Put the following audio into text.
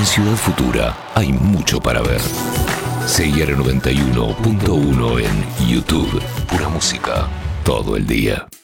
En Ciudad Futura hay mucho para ver. CIR 91.1 en YouTube. Pura música todo el día.